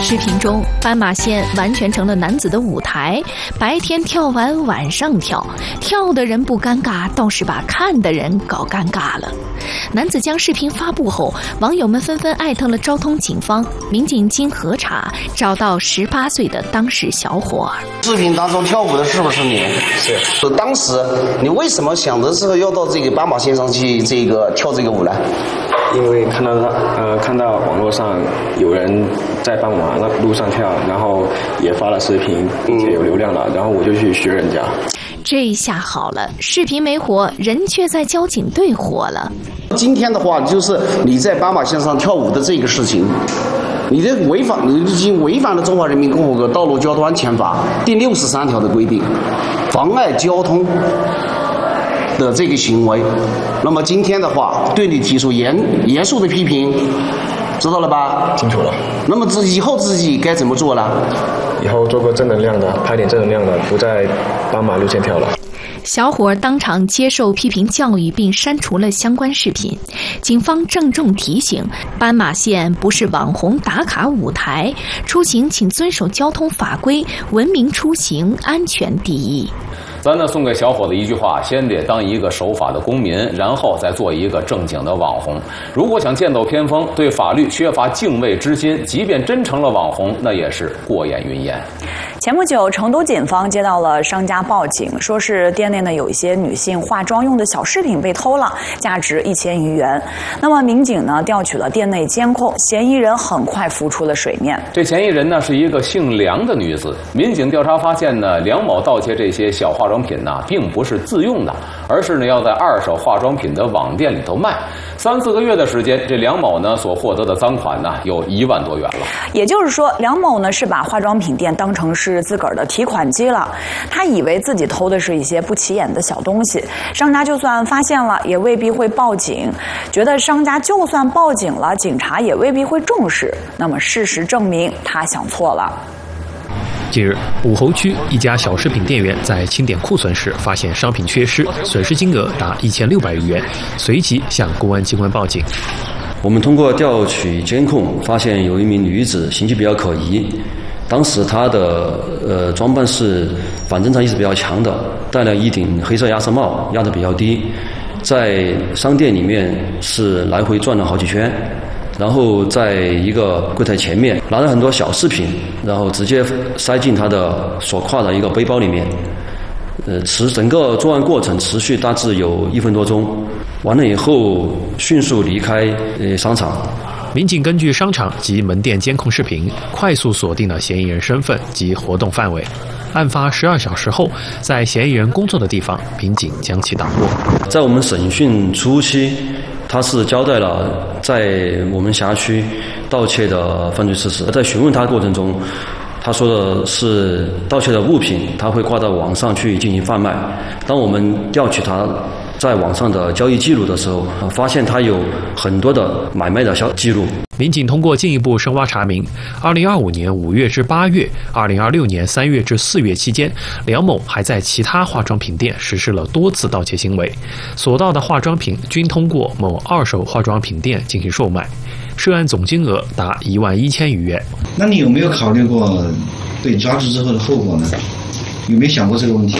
视频中，斑马线完全成了男子的舞台，白天跳完晚上跳，跳的人不尴尬，倒是把看的人搞尴尬了。男子将视频发布后，网友们纷纷艾特了昭通警方，民警经核查找到18岁的当事小伙儿。 视频当中跳舞的是不是你？是。当时你为什么想的时候要到这个斑马线上去跳这个舞呢？ 因为看到网络上有人在斑马路上跳，然后也发了视频，并且有流量了，然后我就去学人家。 这下好了，视频没火，人却在交警队火了。 今天的话，就是你在斑马线上跳舞的这个事情，你已经违反了《中华人民共和国道路交通安全法》第63条的规定，妨碍交通的这个行为。那么今天的话，对你提出严肃的批评，知道了吧？ 清楚了。 那么以后自己该怎么做了？ 以后做个正能量的，拍点正能量的，不在斑马路线跳了。 小伙当场接受批评教育，并删除了相关视频。警方郑重提醒：斑马线不是网红打卡舞台，出行请遵守交通法规，文明出行，安全第一。 咱呢送给小伙子一句话：先得当一个守法的公民，然后再做一个正经的网红。如果想剑走偏锋，对法律缺乏敬畏之心，即便真成了网红，那也是过眼云烟。 前不久，成都警方接到了商家报警，说是店内呢有一些女性化妆用的小饰品被偷了，价值1000余元。那么民警呢调取了店内监控，嫌疑人很快浮出了水面。 这嫌疑人呢是一个姓梁的女子。民警调查发现呢，梁某盗窃这些小化妆品呢，并不是自用的，而是呢要在二手化妆品的网店里头卖。3-4个月的时间，这梁某呢所获得的赃款呢有1万多元了。 也就是说，梁某呢是把化妆品店当成是自个儿的提款机了。他以为自己偷的是一些不起眼的小东西，商家就算发现了，也未必会报警。觉得商家就算报警了，警察也未必会重视。那么事实证明，他想错了。 近日，武侯区一家小饰品店员在清点库存时发现商品缺失，损失金额达1600余元，随即向公安机关报警。 我们通过调取监控，发现有一名女子行迹比较可疑。当时她的装扮是反侦查意识比较强的，戴了一顶黑色鸭舌帽，压得比较低，在商店里面是来回转了好几圈。然后在一个柜台前面拿了很多小饰品，然后直接塞进他的所挎的一个背包里面。整个作案过程持续大致有1分多钟，完了以后迅速离开商场。 民警根据商场及门店监控视频，快速锁定了嫌疑人身份及活动范围。案发12小时后，在嫌疑人工作的地方，民警将其打获。 在我们审讯初期，他是交代了在我们辖区盗窃的犯罪事实。在询问他的过程中，他说的是盗窃的物品他会挂到网上去进行贩卖。当我们调取他在网上的交易记录的时候，发现他有很多的买卖的记录。 民警通过进一步深挖查明，2025年5月至8月、2026年3月至4月期间，梁某还在其他化妆品店实施了多次盗窃行为，所盗的化妆品均通过某二手化妆品店进行售卖，涉案总金额达11000余元。 那你有没有考虑过被抓住之后的后果呢？有没有想过这个问题？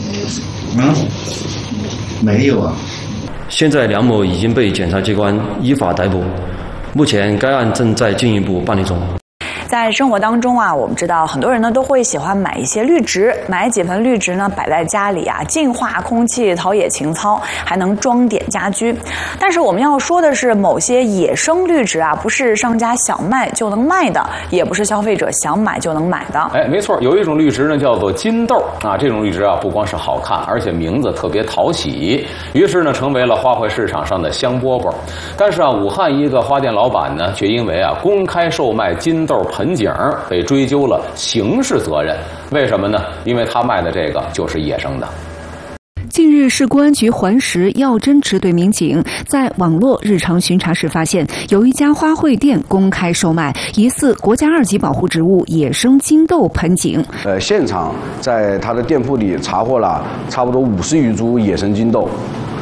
没有啊。 现在梁某已经被检察机关依法逮捕，目前该案正在进一步办理中。 在生活当中啊，我们知道很多人呢都会喜欢买一些绿植，买几盆绿植呢摆在家里啊，净化空气，陶冶情操，还能装点家居。但是我们要说的是，某些野生绿植啊，不是商家想卖就能卖的，也不是消费者想买就能买的。 哎，没错，有一种绿植呢叫做金豆啊，这种绿植啊不光是好看，而且名字特别讨喜，于是呢成为了花卉市场上的香饽饽。但是啊，武汉一个花店老板呢，却因为啊公开售卖金豆盆景被追究了刑事责任。为什么呢？因为他卖的这个就是野生的。 近日，市公安局环10药侦支队民警在网络日常巡查时发现，有一家花卉店公开售卖疑似国家2级保护植物野生金豆盆景。 现场在他的店铺里查获了差不多50余株野生金豆，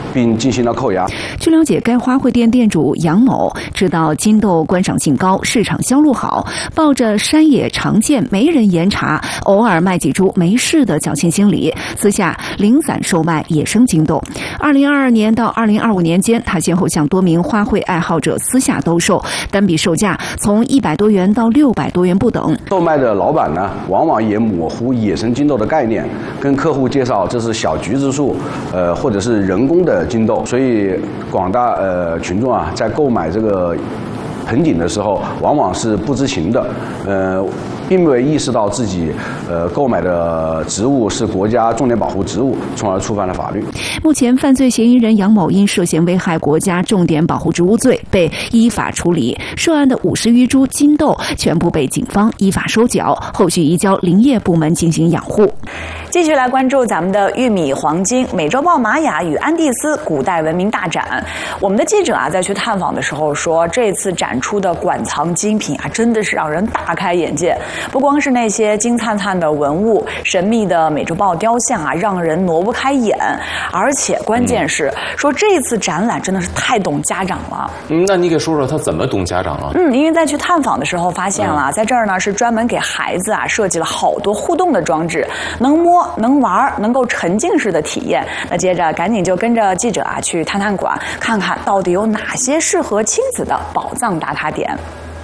并进行了扣押。 据了解，该花卉店店主杨某知道金豆观赏性高，市场销路好，抱着山野常见没人严查，偶尔卖几株没事的侥幸心理，私下零散售卖野生金豆。2022年到2025年间，他先后向多名花卉爱好者私下兜售，单笔售价从100多元到600多元不等。 售卖的老板呢，往往也模糊野生金豆的概念，跟客户介绍这是小橘子树，或者是人工的金豆，所以广大群众啊，在购买这个盆景的时候，往往是不知情的，并未意识到自己购买的植物是国家重点保护植物，从而触犯了法律。 目前，犯罪嫌疑人杨某因涉嫌危害国家重点保护植物罪被依法处理，涉案的50余株金豆全部被警方依法收缴，后续移交林业部门进行养护。 继续来关注咱们的玉米黄金美洲豹玛雅与安第斯古代文明大展。我们的记者啊，在去探访的时候说，这次展出的馆藏精品啊，真的是让人大开眼界。不光是那些金灿灿的文物、神秘的美洲豹雕像啊，让人挪不开眼，而且关键是说这次展览真的是太懂家长了。 那你给说说他怎么懂家长啊？ 因为在去探访的时候发现了，在这儿呢是专门给孩子啊设计了好多互动的装置，能摸、能玩、能够沉浸式的体验。那接着赶紧就跟着记者啊去探探馆，看看到底有哪些适合亲子的宝藏打卡点。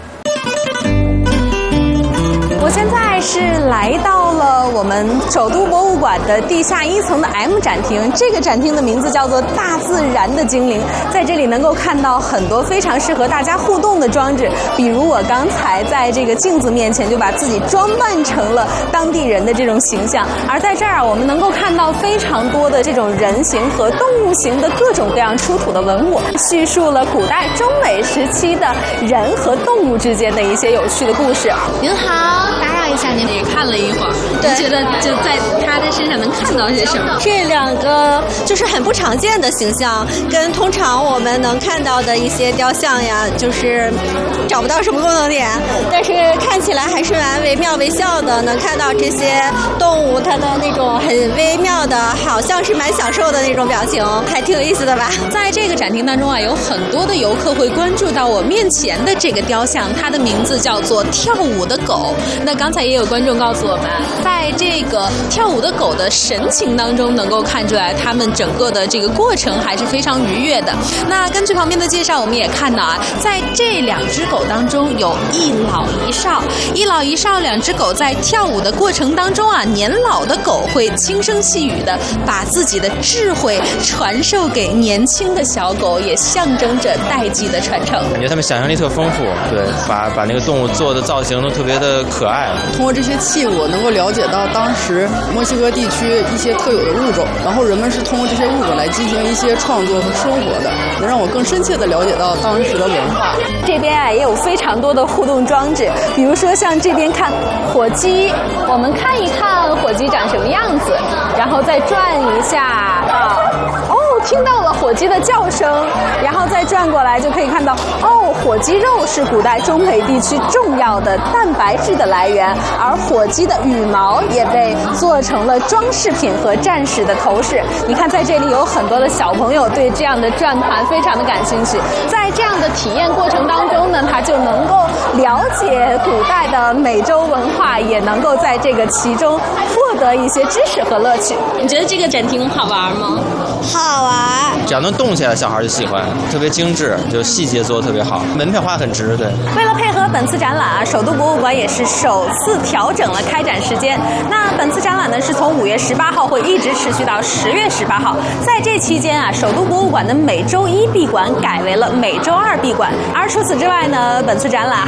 我现在是来到了我们首都博物馆的地下1层的 M 展厅，这个展厅的名字叫做大自然的精灵。在这里能够看到很多非常适合大家互动的装置，比如我刚才在这个镜子面前就把自己装扮成了当地人的这种形象，而在这儿我们能够看到非常多的这种人形和动物形的各种各样出土的文物，叙述了古代中美时期的人和动物之间的一些有趣的故事。 您好，打扰一下，您也看了一会儿，您觉得就在他的身上能看到些什么？ 这两个就是很不常见的形象，跟通常我们能看到的一些雕像呀，就是找不到什么共同点，但是看起来还是蛮惟妙惟肖的，能看到这些动物它的那种很微妙的，好像是蛮享受的那种表情，还挺有意思的吧。 在这个展厅当中啊，有很多的游客会关注到我面前的这个雕像，它的名字叫做跳舞的狗。那刚才也有观众告诉我们，在这个跳舞的狗的神情当中，能够看出来他们整个的这个过程还是非常愉悦的。那根据旁边的介绍，我们也看到啊，在这2只狗当中有一老一少，一老一少2只狗在跳舞的过程当中啊，年老的狗会轻声细语的把自己的智慧传授给年轻的小狗，也象征着代际的传承。 我觉得他们想象力特丰富，对，把那个动物做的造型都特别的可爱。 通过这些器物能够了解到当时墨西哥地区一些特有的物种，然后人们是通过这些物种来进行一些创作和生活的，能让我更深切的了解到当时的文化。 这边啊也有非常多的互动装置，比如说像这边看火鸡，我们看一看火鸡长什么样子，然后再转一下听到了火鸡的叫声，然后再转过来就可以看到火鸡肉是古代中美地区重要的蛋白质的来源，而火鸡的羽毛也被做成了装饰品和战士的头饰。你看在这里有很多的小朋友对这样的转盘非常的感兴趣，在这样的体验过程当中呢，他就能够了解古代的美洲文化，也能够在这个其中获得一些知识和乐趣。 你觉得这个展厅好玩吗？ 好玩， 只要能动起来，小孩就喜欢，特别精致，就细节做得特别好，门票花很值。对， 为了配合本次展览啊，首都博物馆也是首次调整了开展时间。那本次展览呢是从5月18号会一直持续到10月18号，在这期间啊，首都博物馆的每周1闭馆改为了每周2闭馆。而除此之外呢，本次展览